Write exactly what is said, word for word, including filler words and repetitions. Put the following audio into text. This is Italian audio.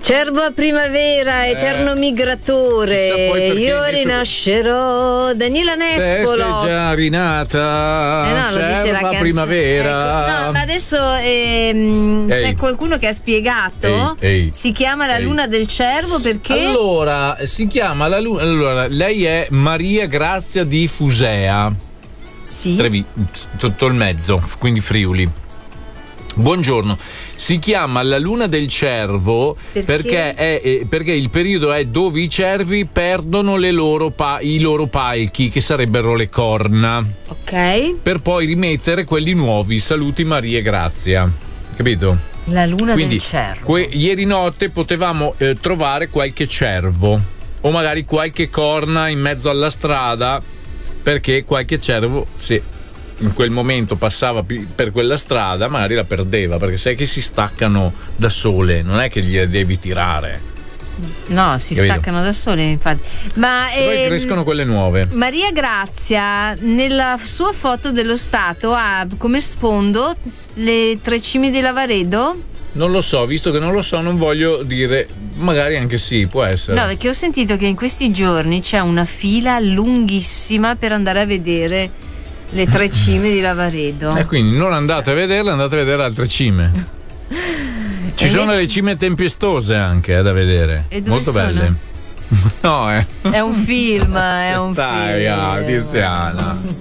Cervo a primavera, eterno eh, migratore, io rinascerò. Daniela Nespolo. Eh, sei già rinata. Eh no, lo dice la canzone. Primavera. Ecco. No, ma adesso ehm, c'è qualcuno che ha spiegato. Ehi, ehi, si chiama la ehi. luna del cervo perché? Allora, si chiama la luna. Allora, lei è Maria Grazia di Fusea. Sì. Trevi, tutto il mezzo, quindi Friuli. Buongiorno. Si chiama la luna del cervo perché, perché, è, eh, perché il periodo è dove i cervi perdono le loro pa- i loro palchi, che sarebbero le corna. Ok. Per poi rimettere quelli nuovi. Saluti Maria e Grazia. Capito? La luna Quindi, del cervo. Que- ieri notte potevamo eh, trovare qualche cervo o magari qualche corna in mezzo alla strada, perché qualche cervo sì. in quel momento passava per quella strada, magari la perdeva, perché sai che si staccano da sole, non è che gliele devi tirare. No, si Capito? staccano da sole, infatti. Ma poi ehm, crescono quelle nuove. Maria Grazia nella sua foto dello stato ha come sfondo le tre cime di Lavaredo? Non lo so, visto che non lo so, non voglio dire, magari anche sì, può essere. No, perché ho sentito che in questi giorni c'è una fila lunghissima per andare a vedere le tre cime di Lavaredo. E quindi non andate a vederle, andate a vedere altre cime. Ci e sono invece... le cime tempestose anche eh, da vedere. E dove molto sono? belle. No, eh. È un film, è un Dai, film. ah, Tiziana.